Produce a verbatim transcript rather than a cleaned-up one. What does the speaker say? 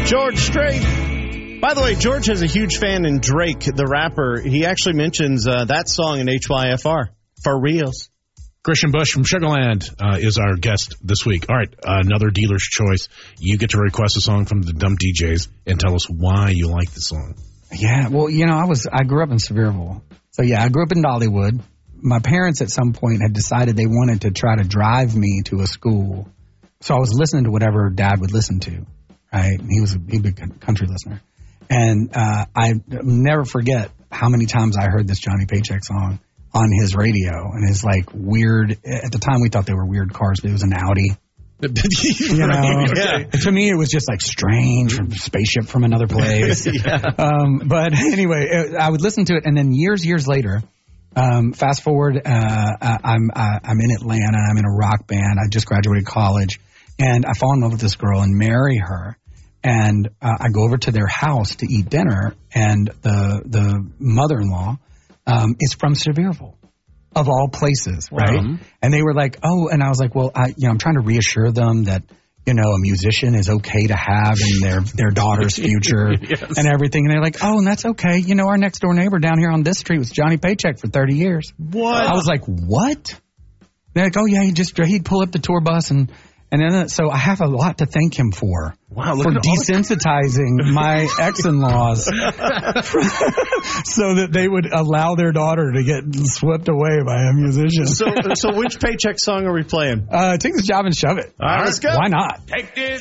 George Strait. By the way, George has a huge fan in Drake, the rapper. He actually mentions uh, that song in H Y F R. For reals. Christian Bush from Sugarland uh, is our guest this week. All right, uh, another dealer's choice. You get to request a song from the Dumb D Js and tell us why you like the song. Yeah, well, you know, I was I grew up in Sevierville. So, yeah, I grew up in Dollywood. My parents at some point had decided they wanted to try to drive me to a school. So I was listening to whatever Dad would listen to, right? He was a, he was a big country listener. And uh, I never forget how many times I heard this Johnny Paycheck song on his radio. And his, like, weird, at the time we thought they were weird cars, but it was an Audi. You know, yeah. To me, it was just like strange from spaceship from another place. yeah. um, but anyway, it, I would listen to it. And then years, years later, um, fast forward, uh, I'm, uh, I'm in Atlanta. I'm in a rock band. I just graduated college. And I fall in love with this girl and marry her. And uh, I go over to their house to eat dinner, and the the mother-in-law um, is from Sevierville, of all places, right? Wow. And they were like, oh, and I was like, well, I, you know, I'm trying to reassure them that, you know, a musician is okay to have in their, their daughter's future yes. and everything. And they're like, oh, and that's okay. You know, our next door neighbor down here on this street was Johnny Paycheck for thirty years. What? I was like, what? They're like, oh, yeah, he just, he'd pull up the tour bus and, And then, so I have a lot to thank him for. Wow, look for at desensitizing my ex-in-laws so that they would allow their daughter to get swept away by a musician. So, so which Paycheck song are we playing? Uh, take this job and shove it. All right, let's go. Why not? Take this